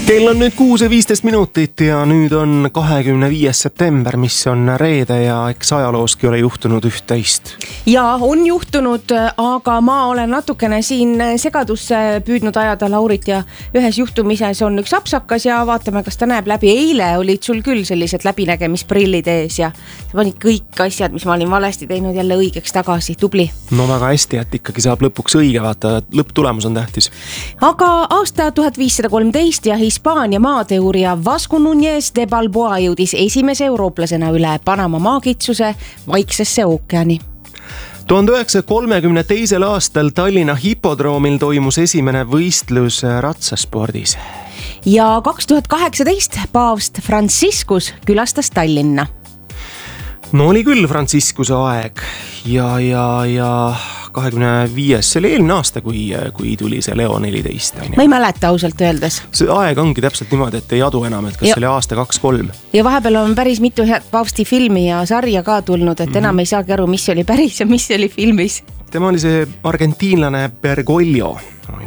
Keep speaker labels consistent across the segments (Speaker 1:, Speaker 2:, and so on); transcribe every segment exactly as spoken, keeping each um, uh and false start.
Speaker 1: Kell on nüüd kuus ja viisteist minutit ja nüüd on kahekümne viies september, mis on reede ja eks ajalooski ole juhtunud üht-teist.
Speaker 2: Ja on juhtunud, aga ma olen natukene siin segadusse püüdnud ajada Laurit ja ühes juhtumises on üks apsakas ja vaatame, kas ta näeb läbi. Eile olid sul küll sellised läbinägemisprillid ees ja sa panid kõik asjad, mis ma olin valesti teinud jälle õigeks tagasi. Tubli.
Speaker 1: No väga hästi, et ikkagi saab lõpuks õige, vaata, lõpptulemus on tähtis.
Speaker 2: Aga aasta tuhat viissada kolmteist ja Hispaania maateurija Vasco Núñez de Balboa jõudis esimese eurooplasena üle Panama maakitsuse Vaiksesse ookeani.
Speaker 1: tuhande üheksasaja kolmekümne teisel aastal Tallinna hipodroomil toimus esimene võistlus ratsaspordis.
Speaker 2: Ja kaks tuhat kaheksateist paavst Franciscus külastas Tallinna.
Speaker 1: No oli küll Franciscuse aeg ja, ja, ja kahekümne viies, see oli eelmine aasta, kui, kui tuli see Leo neliteist.
Speaker 2: Ma ei mäleta ausalt öeldes.
Speaker 1: See aeg ongi täpselt niimoodi, et ei adu enam, et kas ja. See oli aasta kaks kolm.
Speaker 2: Ja vahepeal on päris mitu head paavsti filmi ja sarja ka tulnud, et mm-hmm. enam ei saagi aru, mis oli päris ja mis oli filmis.
Speaker 1: Tema oli see argentiinlane Bergoglio.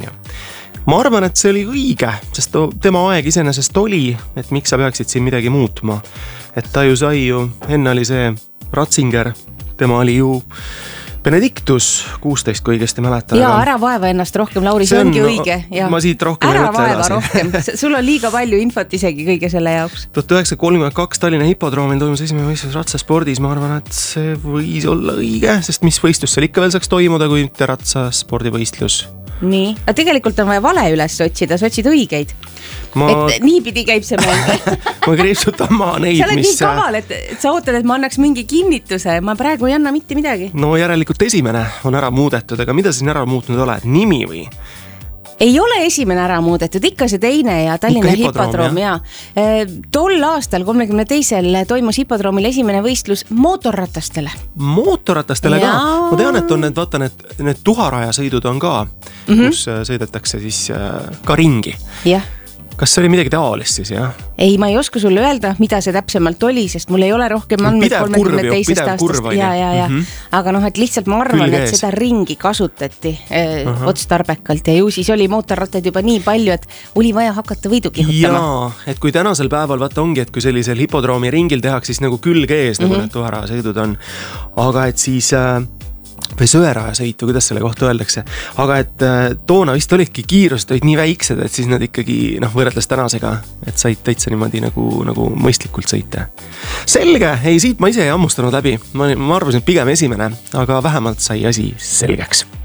Speaker 1: Ma arvan, et see oli õige, sest tema aeg iseenesest oli, et miks sa peaksid siin midagi muutma. Et ta ju sai ju, enne oli see Ratzinger, tema oli ju Benedictus kuusteist, kui õigesti mäletan.
Speaker 2: Jaa, ära vaeva ennast rohkem, Lauri, see, see on, ongi õige. Ja.
Speaker 1: Ma siit rohkem
Speaker 2: ära vaeva rohkem, sul on liiga palju infot isegi kõige selle jaoks.
Speaker 1: tuhat üheksasada kolmkümmend kaks Tallinna hipodroomil toimus esimene võistlus ratsaspordis, ma arvan, et see võis olla õige, sest mis võistlus seal ikka veel saaks toimuda, kui mitte ratsaspordivõistlus.
Speaker 2: Nii, aga tegelikult on vaja vale üles otsida, sa otsid õigeid. Ma... Et niipidi käib see meil.
Speaker 1: Ma kriipsutan maa neid, mis...
Speaker 2: Sa oled nii kaval, et, et sa ootad, et ma annaks mingi kinnituse. Ma praegu ei anna mitte midagi.
Speaker 1: No järelikult esimene on ära muudetud, aga mida siin ära muutnud ole? Nimi või?
Speaker 2: Ei ole esimene ära muudetud, ikka see teine ja Tallinna hipodroom. Ja. Ja. Tol aastal, kolmekümne teisel toimus hipodroomil esimene võistlus mootorratastele.
Speaker 1: Mootorratastele ja. Ka? Ma tean, et on need, vaata, need, need tuharajasõidud on ka, mm-hmm. kus sõidetakse siis ka ringi.
Speaker 2: Jah.
Speaker 1: Kas see oli midagi taolist siis, jah?
Speaker 2: Ei, ma ei oska sulle öelda, mida see täpsemalt oli, sest mul ei ole rohkem andmeid kolmekümne teisest aastast. Ja, ja, ja. Mm-hmm. Aga noh, et lihtsalt ma arvan, et seda ringi kasutati eh, uh-huh. otstarbekalt ja ju siis oli mootorrattaid juba nii palju, et oli vaja hakata võidu kihutama.
Speaker 1: Jaa, et kui tänasel päeval vaata ongi, et kui sellisel hipodroomi ringil tehaks siis nagu külge ees, mm-hmm. nagu need tuharajasõidud on, aga et siis... Äh, või sööraja sõitu, kuidas selle kohta öeldakse. Aga et toona vist olidki kiirused olid nii väiksed, et siis nad ikkagi noh, võrreldes tänasega, et said täitsa niimoodi nagu, nagu mõistlikult sõita. Selge, ei siit ma ise ei ammustanud läbi. Ma, ma arvasin pigem esimene, aga vähemalt sai asi selgeks.